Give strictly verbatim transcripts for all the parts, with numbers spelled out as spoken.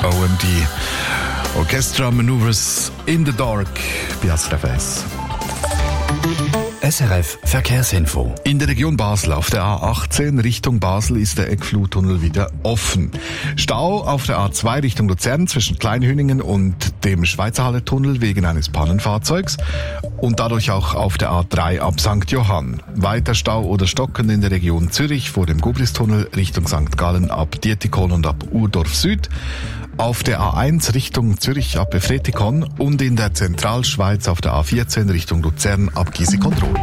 O M D. Orchestra Maneuvers in the Dark bei S R F eins. S R F Verkehrsinfo. In der Region Basel auf der A achtzehn Richtung Basel ist der Eckfluttunnel wieder offen. Stau auf der A zwei Richtung Luzern zwischen Kleinhüningen und dem Schweizerhalle-Tunnel wegen eines Pannenfahrzeugs und dadurch auch auf der A drei ab Sankt Johann. Weiter Stau oder Stocken in der Region Zürich vor dem Gubristunnel Richtung Sankt Gallen ab Dietikon und ab Urdorf Süd. Auf der A eins Richtung Zürich ab Befretikon und in der Zentralschweiz auf der A vierzehn Richtung Luzern ab Giesecke-und-Roth.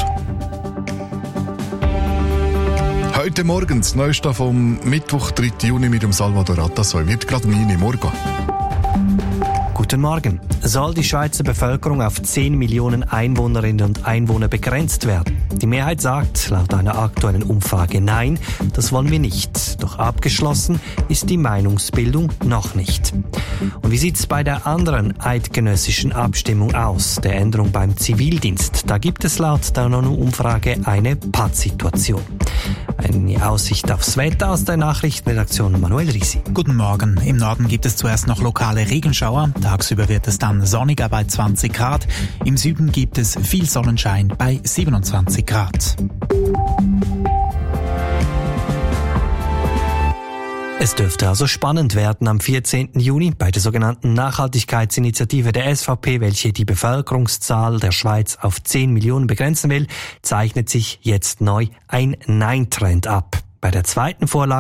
Heute morgens Neustart vom Mittwoch, dritter Juni mit dem Salvador Atassoy. Wird gerade meine Morgen. Guten Morgen. Soll die Schweizer Bevölkerung auf zehn Millionen Einwohnerinnen und Einwohner begrenzt werden? Die Mehrheit sagt laut einer aktuellen Umfrage nein, das wollen wir nicht. Doch abgeschlossen ist die Meinungsbildung noch nicht. Und wie sieht's bei der anderen eidgenössischen Abstimmung aus, der Änderung beim Zivildienst? Da gibt es laut der NONU-Umfrage eine Pattsituation. Eine Aussicht aufs Wetter aus der Nachrichtenredaktion Manuel Risi. Guten Morgen. Im Norden gibt es zuerst noch lokale Regenschauer. Tagsüber wird es dann sonniger bei zwanzig Grad. Im Süden gibt es viel Sonnenschein bei siebenundzwanzig Grad. Es dürfte also spannend werden am vierzehnten Juni bei der sogenannten Nachhaltigkeitsinitiative der S V P, welche die Bevölkerungszahl der Schweiz auf zehn Millionen begrenzen will, zeichnet sich jetzt neu ein Nein-Trend ab. Bei der zweiten Vorlage